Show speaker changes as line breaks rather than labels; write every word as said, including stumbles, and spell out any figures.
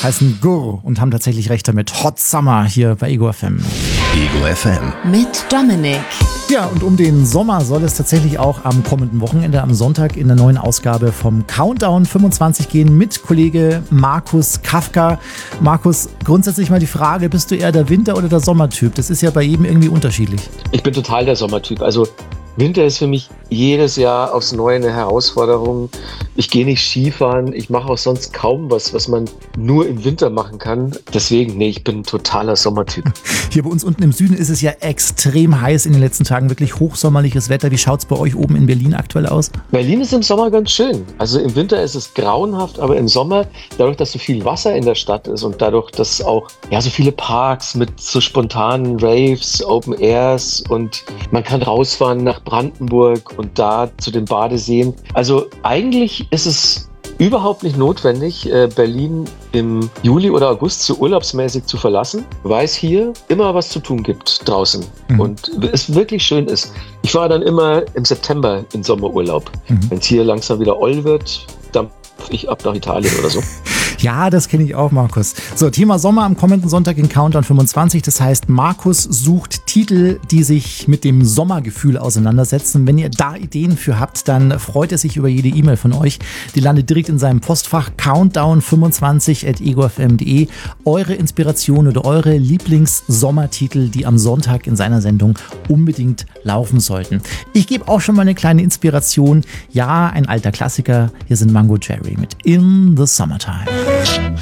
heißen Gurr und haben tatsächlich recht damit. Hot Summer hier bei Ego F M.
Ego F M.
Mit Dominik.
Ja, und um den Sommer soll es tatsächlich auch am kommenden Wochenende, am Sonntag, in der neuen Ausgabe vom Countdown fünfundzwanzig gehen mit Kollege Markus Kafka. Markus, grundsätzlich mal die Frage, bist du eher der Winter- oder der Sommertyp? Das ist ja bei jedem irgendwie unterschiedlich.
Ich bin total der Sommertyp. Also Winter ist für mich jedes Jahr aufs Neue eine Herausforderung. Ich gehe nicht Skifahren, ich mache auch sonst kaum was, was man nur im Winter machen kann. Deswegen, nee, ich bin ein totaler Sommertyp.
Hier bei uns unten im Süden ist es ja extrem heiß in den letzten Tagen, wirklich hochsommerliches Wetter. Wie schaut es bei euch oben in Berlin aktuell aus?
Berlin ist im Sommer ganz schön. Also im Winter ist es grauenhaft, aber im Sommer, dadurch, dass so viel Wasser in der Stadt ist und dadurch, dass auch ja so viele Parks mit so spontanen Raves, Open Airs und man kann rausfahren nach Brandenburg und da zu den Badeseen. Also eigentlich ist es überhaupt nicht notwendig, Berlin im Juli oder August so urlaubsmäßig zu verlassen, weil es hier immer was zu tun gibt draußen mhm. und es wirklich schön ist. Ich fahre dann immer im September in Sommerurlaub. Mhm. Wenn es hier langsam wieder oll wird, dann ich ab nach Italien oder so.
Ja, das kenne ich auch, Markus. So, Thema Sommer am kommenden Sonntag in Countdown fünfundzwanzig. Das heißt, Markus sucht Titel, die sich mit dem Sommergefühl auseinandersetzen. Wenn ihr da Ideen für habt, dann freut er sich über jede E-Mail von euch. Die landet direkt in seinem Postfach countdown fünfundzwanzig at ego f m punkt d e. Eure Inspiration oder eure Lieblings-Sommertitel, die am Sonntag in seiner Sendung unbedingt laufen sollten. Ich gebe auch schon mal eine kleine Inspiration. Ja, ein alter Klassiker. Hier sind Mango Jerry mit In the Summertime.